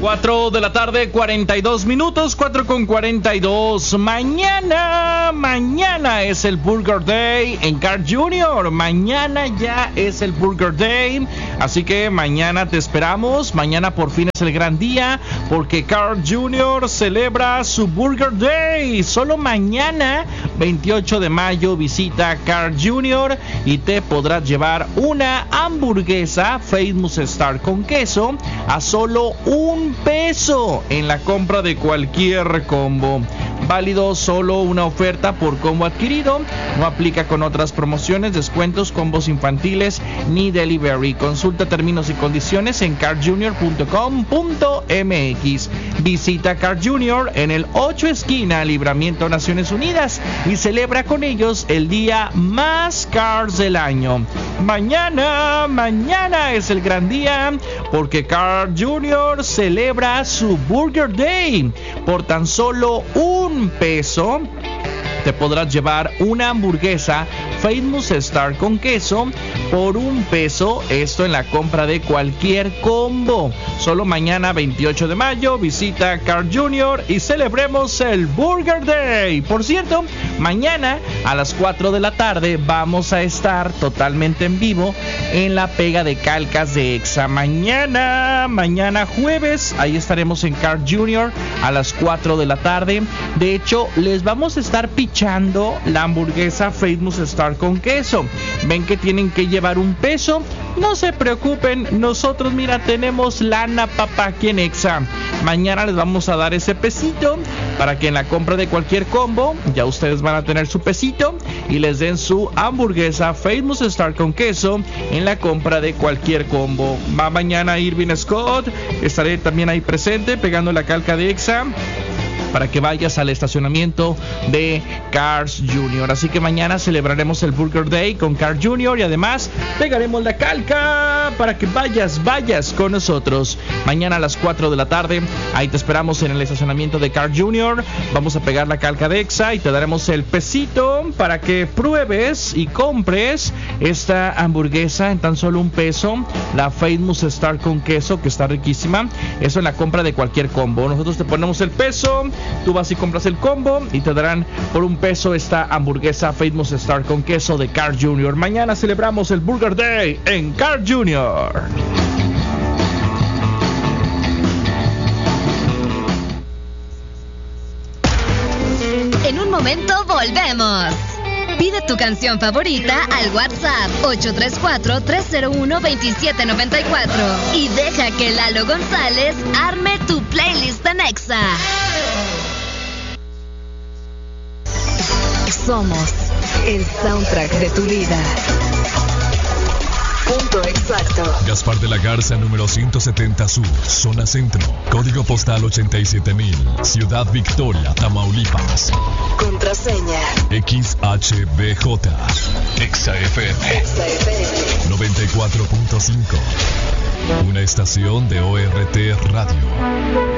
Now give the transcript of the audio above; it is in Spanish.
4 de la tarde, 42 minutos, 4:42. Mañana es el Burger Day en Carl Jr. Mañana ya es el Burger Day. Así que mañana te esperamos. Mañana por fin es el gran día porque Carl Jr. celebra su Burger Day. Solo mañana, 28 de mayo, visita Carl Jr. y te podrás llevar una hamburguesa Famous Star con queso a solo $1 en la compra de cualquier combo. Válido solo una oferta por combo adquirido. No aplica con otras promociones, descuentos, combos infantiles ni delivery. Consulta términos y condiciones en carljr.com.mx. Visita Carl Jr. en el 8 esquina Libramiento Naciones Unidas y celebra con ellos el día más Cars del año. Mañana es el gran día porque Carl Jr. celebra su Burger Day. Por tan solo $1 te podrás llevar una hamburguesa Famous Star con queso por $1. Esto en la compra de cualquier combo. Solo mañana, 28 de mayo, visita Carl Jr. y celebremos el Burger Day. Por cierto, mañana a las 4 de la tarde vamos a estar totalmente en vivo en la pega de calcas de Exa. Mañana jueves, ahí estaremos en Carl Jr. a las 4 de la tarde. De hecho, les vamos a estar pichando la hamburguesa Famous Star con queso. Ven que tienen que llevar $1. No se preocupen, nosotros tenemos lana papá aquí en Exa. Mañana les vamos a dar ese pesito para que en la compra de cualquier combo ya ustedes van a tener su pesito y les den su hamburguesa Famous Star con queso en la compra de cualquier combo. Va mañana Irvin Scott, estaré también ahí presente pegando la calca de Exa para que vayas al estacionamiento de Cars Jr. Así que mañana celebraremos el Burger Day con Cars Jr. y además pegaremos la calca para que vayas con nosotros. Mañana a las 4 de la tarde, ahí te esperamos en el estacionamiento de Cars Jr. Vamos a pegar la calca de Exa y te daremos el pesito para que pruebes y compres esta hamburguesa en tan solo $1. La Famous Star con queso, que está riquísima. Eso en la compra de cualquier combo. Nosotros te ponemos el peso. Tú vas y compras el combo y te darán por $1 esta hamburguesa Famous Star con queso de Carl Jr. Mañana celebramos el Burger Day en Carl Jr. En un momento volvemos. Pide tu canción favorita al WhatsApp 834-301-2794 y deja que Lalo González arme tu playlist en Exa. Somos el soundtrack de tu vida. Punto exacto. Gaspar de la Garza, número 170 Sur, zona centro. Código postal 87,000. Ciudad Victoria, Tamaulipas. Contraseña XHBJ. Exa FM 94.5. Una estación de ORT Radio.